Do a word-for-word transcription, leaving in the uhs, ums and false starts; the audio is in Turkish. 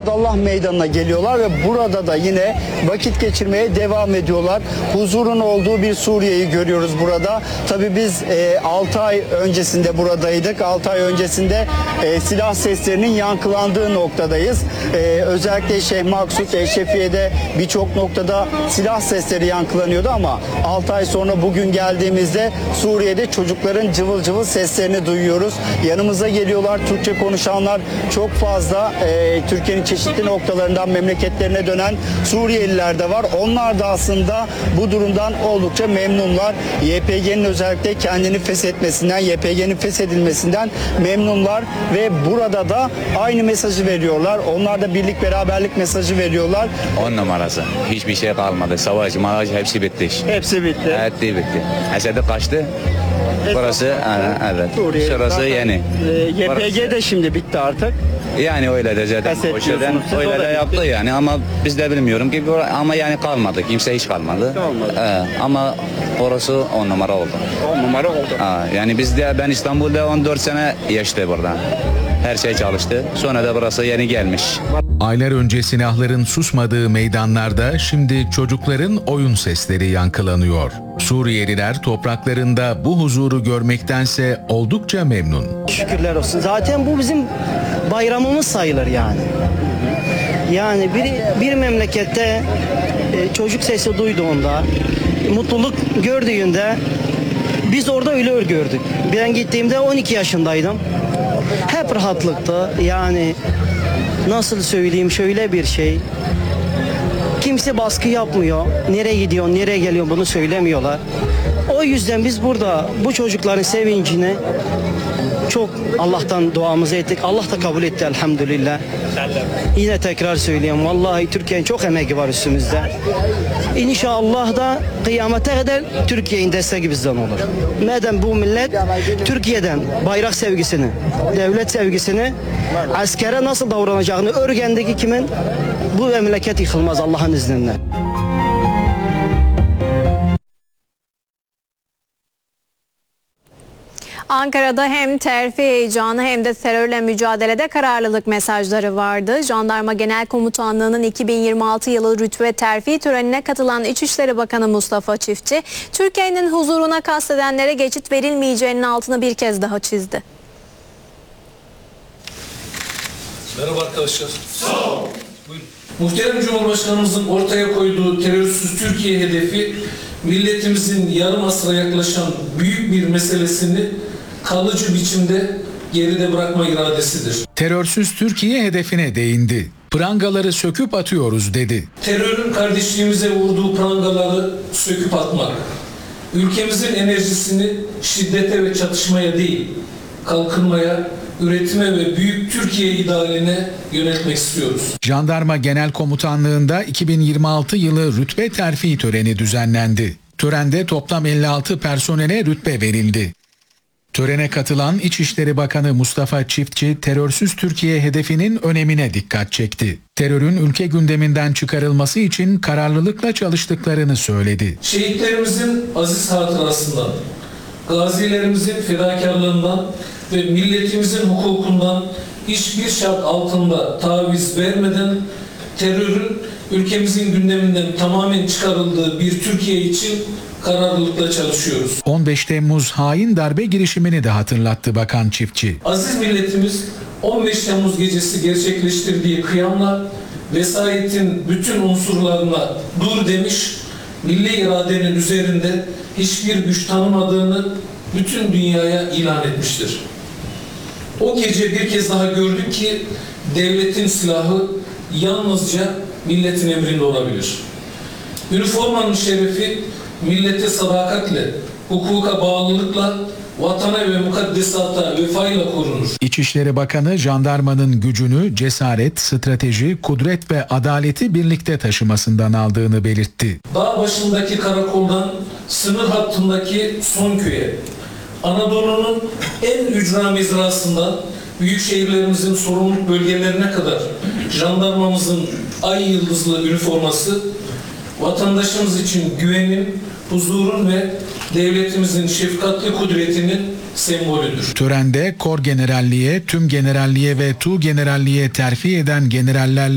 Abdallah Meydanı'na geliyorlar ve burada da yine vakit geçirmeye devam ediyorlar. Huzurun olduğu bir Suriye'yi görüyoruz burada. Tabii biz e, altı ay öncesinde buradaydık. altı ay öncesinde e, silah seslerinin yankılandığı noktadayız. E, özellikle Şeyh Maksut, Eşrefiye'de birçok noktada silah sesleri yankılanıyordu ama altı ay sonra bugün geldiğimizde Suriye'de çocukların cıvıl cıvıl seslerini duyuyoruz. Yanımıza geliyorlar. Türkçe konuşanlar çok fazla. E, Türkiye'nin çeşitli noktalarından memleketlerine dönen Suriyeliler de var. Onlar da aslında bu durumdan oldukça memnunlar. Y P G'nin özellikle kendini feshetmesinden, Y P G'nin feshedilmesinden memnunlar ve burada da aynı mesajı veriyorlar. Onlar da birlik beraberlik mesajı veriyorlar. On numarası. Hiçbir şey kalmadı. Savaş, mavaş hepsi bitti. Hepsi bitti. Evet, bitti. Esed'i kaçtı. Burası e, evet. Suriye. Şurası Zaten, yeni. E, Y P G de şimdi bitti artık. Yani öyle de zaten. Kaset O şeyden diyorsunuz, siz o öyle da de bitti. yaptı yani ama biz de bilmiyorum ki ama yani kalmadı. Kimse hiç kalmadı. Kalmadı. E, ama orası on numara oldu. on numara oldu. Ha, yani biz de ben İstanbul'da on dört sene yaşadı burada. Her şey çalıştı. Sonra da burası yeni gelmiş. Aylar önce silahların susmadığı meydanlarda şimdi çocukların oyun sesleri yankılanıyor. Suriyeliler topraklarında bu huzuru görmektense oldukça memnun. Şükürler olsun. Zaten bu bizim bayramımız sayılır yani. Yani bir, bir memlekette e, çocuk sesi duyduğunda, mutluluk gördüğünde biz orada öyle gördük. Ben gittiğimde on iki yaşındaydım. Hep rahatlıktı. Yani nasıl söyleyeyim şöyle bir şey. Kimse baskı yapmıyor. Nereye gidiyor, nereye geliyor bunu söylemiyorlar. O yüzden biz burada bu çocukların sevincini çok Allah'tan duamızı ettik. Allah da kabul etti elhamdülillah. Yine tekrar söyleyeyim. Vallahi Türkiye'nin çok emeği var üstümüzde. İnşallah da kıyamete kadar Türkiye'nin desteği bizden olur. Madem bu millet Türkiye'den bayrak sevgisini, devlet sevgisini, askere nasıl davranacağını öğrendeki kimin bu memleket yıkılmaz Allah'ın izniyle. Ankara'da hem terfi heyecanı hem de terörle mücadelede kararlılık mesajları vardı. Jandarma Genel Komutanlığı'nın iki bin yirmi altı yılı rütbe terfi törenine katılan İçişleri Bakanı Mustafa Çiftçi, Türkiye'nin huzuruna kastedenlere geçit verilmeyeceğinin altını bir kez daha çizdi. Merhaba arkadaşlar. Sağ ol. Buyurun. Muhterem Cumhurbaşkanımızın ortaya koyduğu terörsüz Türkiye hedefi, milletimizin yarım asra yaklaşan büyük bir meselesini kalıcı biçimde geride bırakma iradesidir. Terörsüz Türkiye hedefine değindi. Prangaları söküp atıyoruz dedi. Terörün kardeşliğimize vurduğu prangaları söküp atmak, ülkemizin enerjisini şiddete ve çatışmaya değil, kalkınmaya, üretime ve büyük Türkiye idealine yöneltmek istiyoruz. Jandarma Genel Komutanlığı'nda iki bin yirmi altı yılı rütbe terfi töreni düzenlendi. Törende toplam elli altı personele rütbe verildi. Törene katılan İçişleri Bakanı Mustafa Çiftçi, terörsüz Türkiye hedefinin önemine dikkat çekti. Terörün ülke gündeminden çıkarılması için kararlılıkla çalıştıklarını söyledi. Şehitlerimizin aziz hatırasından, gazilerimizin fedakarlığından ve milletimizin hukukundan hiçbir şart altında taviz vermeden terörün ülkemizin gündeminden tamamen çıkarıldığı bir Türkiye için kararlılıkla çalışıyoruz. on beş Temmuz hain darbe girişimini de hatırlattı Bakan Çiftçi. Aziz milletimiz on beş Temmuz gecesi gerçekleştirdiği kıyamla vesayetin bütün unsurlarına dur demiş, milli iradenin üzerinde hiçbir güç tanımadığını bütün dünyaya ilan etmiştir. O gece bir kez daha gördük ki devletin silahı yalnızca milletin emrinde olabilir. Üniformanın şerefi millete sadakatle, hukuka bağlılıkla, vatana ve mukaddesata vefayla korunur. İçişleri Bakanı jandarmanın gücünü, cesaret, strateji, kudret ve adaleti birlikte taşımasından aldığını belirtti. Dağ başındaki karakoldan sınır hattındaki son köye, Anadolu'nun en ücra mezrasından büyük şehirlerimizin sorumluluk bölgelerine kadar jandarmamızın ay yıldızlı üniforması vatandaşımız için güvenin, huzurun ve devletimizin şefkatli kudretinin sembolüdür. Törende Kor Generalliğe, Tüm Generalliğe ve Tu Generalliğe terfi eden generaller